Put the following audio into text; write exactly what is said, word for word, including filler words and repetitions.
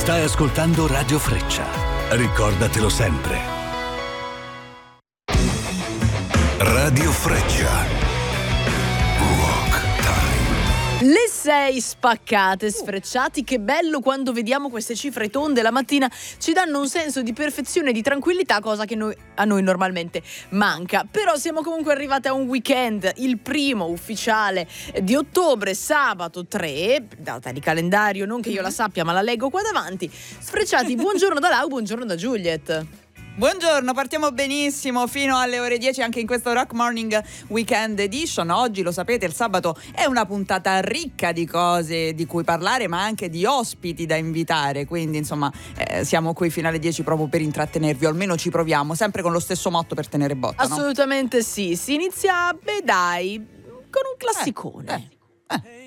Stai ascoltando Radio Freccia. Ricordatelo sempre. Radio Freccia. Le sei spaccate, sfrecciati, che bello quando vediamo queste cifre tonde la mattina, ci danno un senso di perfezione e di tranquillità, cosa che noi, a noi normalmente manca. Però siamo comunque arrivati a un weekend, il primo ufficiale di ottobre, sabato tre, data di calendario, non che io la sappia ma la leggo qua davanti. Sfrecciati, buongiorno da Lau, buongiorno da Juliet. Buongiorno, partiamo benissimo fino alle ore dieci anche in questo Rock Morning Weekend Edition. Oggi, lo sapete, il sabato è una puntata ricca di cose di cui parlare, ma anche di ospiti da invitare, quindi insomma eh, siamo qui fino alle dieci proprio per intrattenervi, o almeno ci proviamo, sempre con lo stesso motto per tenere botta. Assolutamente no? Sì, si inizia, beh dai, con un classicone. Eh, eh. Eh.